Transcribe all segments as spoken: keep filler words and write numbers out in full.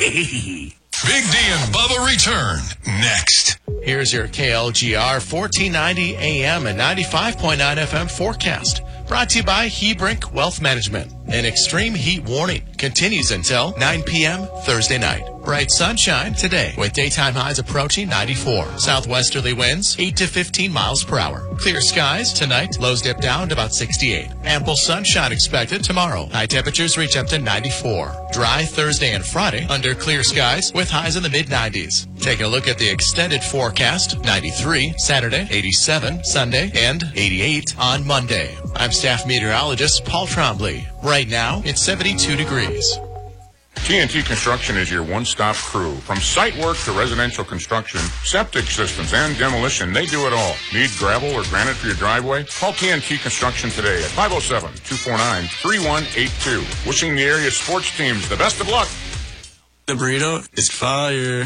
Big D and Bubba return next. Here's your K L G R fourteen ninety A M and ninety-five point nine F M forecast. Brought to you by Hebrink Wealth Management. An extreme heat warning continues until nine p.m. Thursday night. Bright sunshine today with daytime highs approaching ninety-four. Southwesterly winds eight to fifteen miles per hour. Clear skies tonight. Lows dip down to about sixty-eight. Ample sunshine expected tomorrow. High temperatures reach up to ninety-four. Dry Thursday and Friday under clear skies with highs in the mid nineties. Taking a look at the extended forecast. ninety-three Saturday, eighty-seven Sunday, and eighty-eight on Monday. I'm staff meteorologist Paul Trombley. Right now, it's seventy-two degrees. T N T Construction is your one-stop crew. From site work to residential construction, septic systems, and demolition, they do it all. Need gravel or granite for your driveway? Call T N T Construction today at five oh seven, two four nine, three one eight two. Wishing the area sports teams the best of luck. The burrito is fire.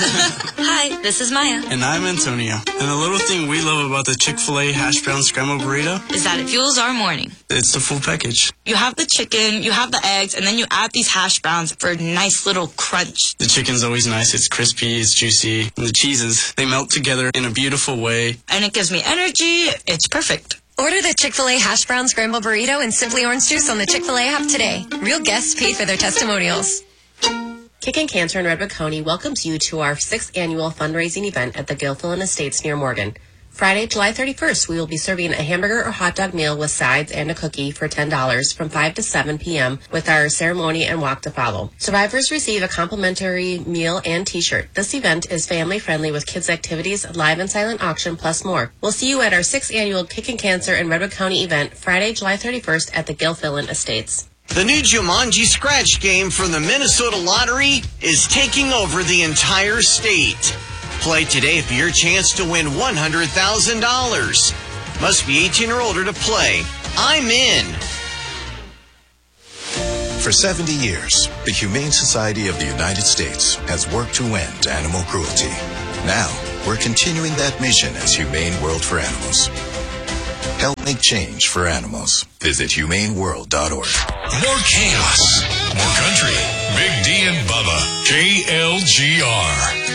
Hi, this is Maya. And I'm Antonio. And the little thing we love about the Chick-fil-A hash brown scrambled burrito is that it fuels our morning. It's the full package. You have the chicken, you have the eggs, and then you add these hash browns for a nice little crunch. The chicken's always nice. It's crispy, it's juicy. And the cheeses, they melt together in a beautiful way. And it gives me energy. It's perfect. Order the Chick-fil-A hash brown scrambled burrito and Simply Orange Juice on the Chick-fil-A app today. Real guests paid for their testimonials. Kicking Cancer in Redwood County welcomes you to our sixth annual fundraising event at the Gilfillan Estates near Morgan. Friday, July thirty-first, we will be serving a hamburger or hot dog meal with sides and a cookie for ten dollars from five to seven p.m. with our ceremony and walk to follow. Survivors receive a complimentary meal and t-shirt. This event is family-friendly with kids' activities, live and silent auction, plus more. We'll see you at our sixth annual Kicking Cancer in Redwood County event, Friday, July thirty-first at the Gilfillan Estates. The new Jumanji Scratch game from the Minnesota Lottery is taking over the entire state. Play today for your chance to win one hundred thousand dollars. Must be eighteen or older to play. I'm in. For seventy years, the Humane Society of the United States has worked to end animal cruelty. Now, we're continuing that mission as Humane World for Animals. Help make change for animals. Visit humane world dot org. More chaos, more country. Big D and Bubba, K L G R.